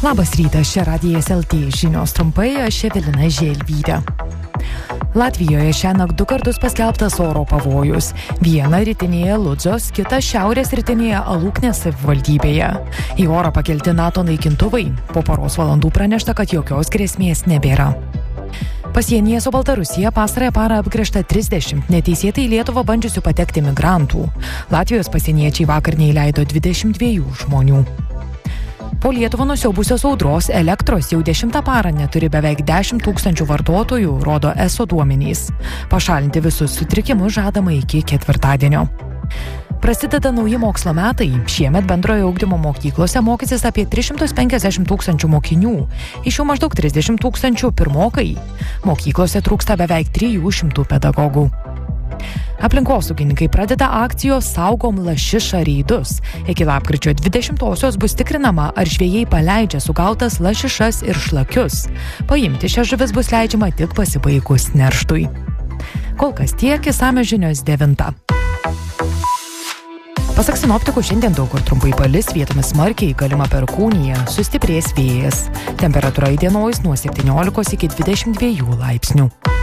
Labas rytas, čia Radijas LT žinios trumpai, aš Evelina Želvytė. Latvijoje šiąnakt 2 kartus paskelbtas oro pavojus. Vieną rytinėje Ludzos, kitą šiaurės rytinėje Aluknės savivaldybėje. Į orą pakelti NATO naikintuvai. Po poros valandų pranešta, kad jokios grėsmės nebėra. Pasienyje su Baltarusija pastarąją parą apgręžta 30 neteisėtai į Lietuvą bandžiusių patekti migrantų. Latvijos pasieniečiai vakar neįleido 22 žmonių. Po Lietuvą nusiaubusios audros elektros jau 10 parą neturi beveik 10 000 vartotojų, rodo ESO duomenys. Pašalinti visus sutrikimus žadama iki ketvirtadienio. Prasideda nauji mokslo metai. Šiemet bendrojo ugdymo mokyklose mokysis apie 350 000 mokinių. Iš jų maždaug 30 000 pirmokai. Mokyklose trūksta beveik 300 pedagogų. Aplinkosaugininkai pradeda akcijos Saugom lašišą reidus. Iki lapkričio 20-osios bus tikrinama, ar žvejai paleidžia sugautas lašišas ir šlakius. Paimti šias žuvis bus leidžiama tik pasibaigus nerštui. Kol kas tiek, išsamios žinios 9. Pasak sinoptikų, šiandien daug kur trumpai palis, vietomis smarkiai, galima perkūnija, sustiprės vėjas. Temperatūra įdienojus nuo 17 iki 22 laipsnių.